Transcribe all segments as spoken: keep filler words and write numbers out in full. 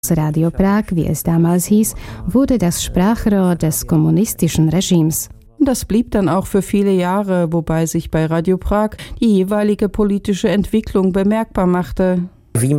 Radio Prag, wie es damals hieß, wurde das Sprachrohr des kommunistischen Regimes. Das blieb dann auch für viele Jahre, wobei sich bei Radio Prag die jeweilige politische Entwicklung bemerkbar machte. Wir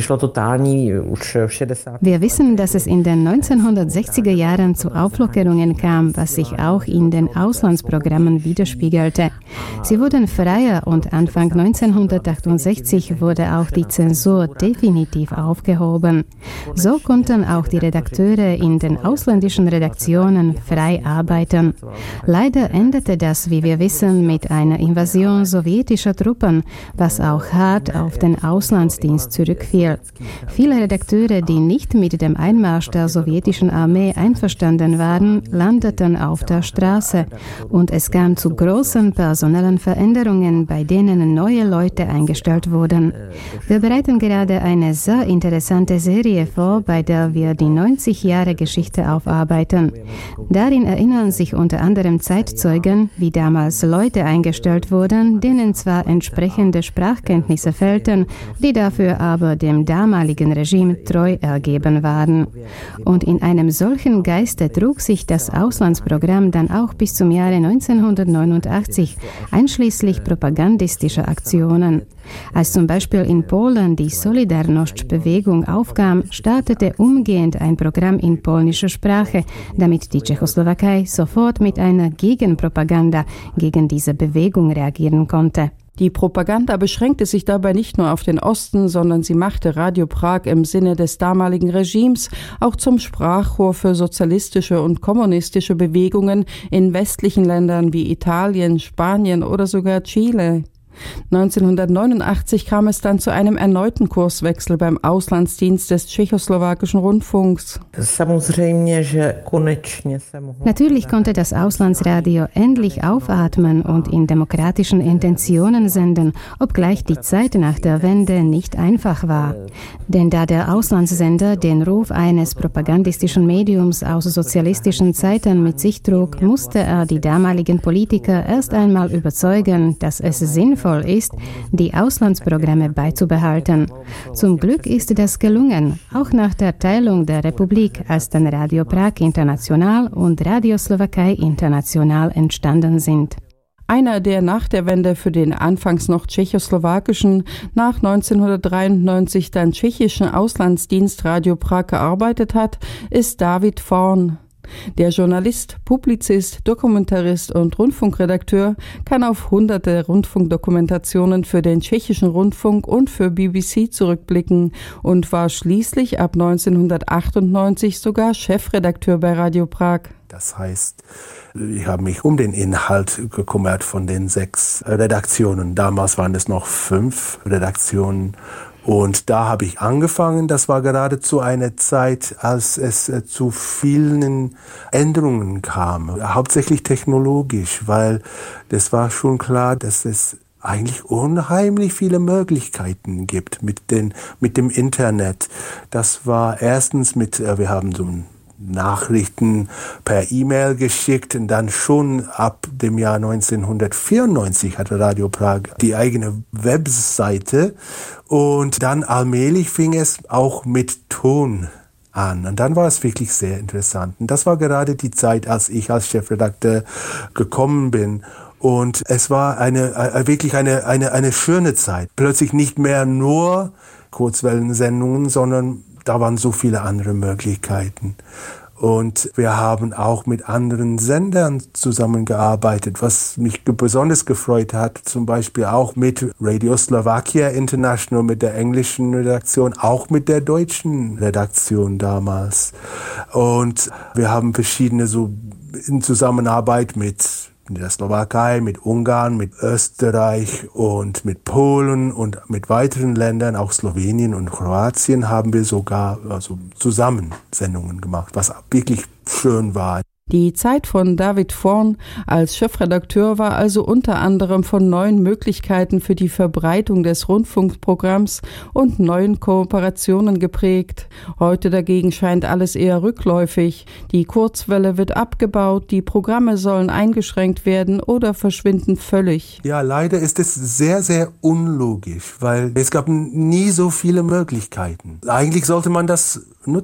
wissen, dass es in den neunzehnhundertsechziger Jahren zu Auflockerungen kam, was sich auch in den Auslandsprogrammen widerspiegelte. Sie wurden freier und Anfang neunzehnhundertachtundsechzig wurde auch die Zensur definitiv aufgehoben. So konnten auch die Redakteure in den ausländischen Redaktionen frei arbeiten. Leider endete das, wie wir wissen, mit einer Invasion sowjetischer Truppen, was auch hart auf den Auslandsdienst zurückfiel. Viele Redakteure, die nicht mit dem Einmarsch der sowjetischen Armee einverstanden waren, landeten auf der Straße und es kam zu großen personellen Veränderungen, bei denen neue Leute eingestellt wurden. Wir bereiten gerade eine sehr interessante Serie vor, bei der wir die neunzig Jahre Geschichte aufarbeiten. Darin erinnern sich unter anderem Zeitzeugen, wie damals Leute eingestellt wurden, denen zwar entsprechende Sprachkenntnisse fehlten, die dafür aber dem damaligen Regime treu ergeben waren. Und in einem solchen Geiste trug sich das Auslandsprogramm dann auch bis zum Jahre neunzehnhundertneunundachtzig, einschließlich propagandistischer Aktionen. Als zum Beispiel in Polen die Solidarność-Bewegung aufkam, startete umgehend ein Programm in polnischer Sprache, damit die Tschechoslowakei sofort mit einer Gegenpropaganda gegen diese Bewegung reagieren konnte. Die Propaganda beschränkte sich dabei nicht nur auf den Osten, sondern sie machte Radio Prag im Sinne des damaligen Regimes auch zum Sprachrohr für sozialistische und kommunistische Bewegungen in westlichen Ländern wie Italien, Spanien oder sogar Chile. neunzehnhundertneunundachtzig kam es dann zu einem erneuten Kurswechsel beim Auslandsdienst des tschechoslowakischen Rundfunks. Natürlich konnte das Auslandsradio endlich aufatmen und in demokratischen Intentionen senden, obgleich die Zeit nach der Wende nicht einfach war. Denn da der Auslandssender den Ruf eines propagandistischen Mediums aus sozialistischen Zeiten mit sich trug, musste er die damaligen Politiker erst einmal überzeugen, dass es sinnvoll ist, die Auslandsprogramme beizubehalten. Zum Glück ist das gelungen, auch nach der Teilung der Republik, als dann Radio Prag International und Radio Slowakei International entstanden sind. Einer, der nach der Wende für den anfangs noch tschechoslowakischen, nach neunzehnhundertdreiundneunzig dann tschechischen Auslandsdienst Radio Prag gearbeitet hat, ist David Forn. Der Journalist, Publizist, Dokumentarist und Rundfunkredakteur kann auf hunderte Rundfunkdokumentationen für den tschechischen Rundfunk und für B B C zurückblicken und war schließlich ab neunzehnhundertachtundneunzig sogar Chefredakteur bei Radio Prag. Das heißt, ich habe mich um den Inhalt gekümmert von den sechs Redaktionen. Damals waren es noch fünf Redaktionen. Und da habe ich angefangen, das war geradezu eine Zeit, als es äh, zu vielen Änderungen kam, hauptsächlich technologisch, weil das war schon klar, dass es eigentlich unheimlich viele Möglichkeiten gibt mit, den, mit dem Internet. Das war erstens mit, äh, wir haben so ein Nachrichten per E-Mail geschickt und dann schon ab dem Jahr neunzehnhundertvierundneunzig hatte Radio Prag die eigene Webseite und dann allmählich fing es auch mit Ton an und dann war es wirklich sehr interessant. Und das war gerade die Zeit, als ich als Chefredakteur gekommen bin. Und es war eine, äh, wirklich eine, eine, eine schöne Zeit. Plötzlich nicht mehr nur Kurzwellensendungen, sondern da waren so viele andere Möglichkeiten. Und wir haben auch mit anderen Sendern zusammengearbeitet, was mich besonders gefreut hat, zum Beispiel auch mit Radio Slovakia International, mit der englischen Redaktion, auch mit der deutschen Redaktion damals. Und wir haben verschiedene so in Zusammenarbeit mit in der Slowakei, mit Ungarn, mit Österreich und mit Polen und mit weiteren Ländern, auch Slowenien und Kroatien, haben wir sogar also zusammen Sendungen gemacht, was wirklich schön war. Die Zeit von David Vorn als Chefredakteur war also unter anderem von neuen Möglichkeiten für die Verbreitung des Rundfunkprogramms und neuen Kooperationen geprägt. Heute dagegen scheint alles eher rückläufig. Die Kurzwelle wird abgebaut, die Programme sollen eingeschränkt werden oder verschwinden völlig. Ja, leider ist es sehr, sehr unlogisch, weil es gab nie so viele Möglichkeiten. Eigentlich sollte man das nutzen.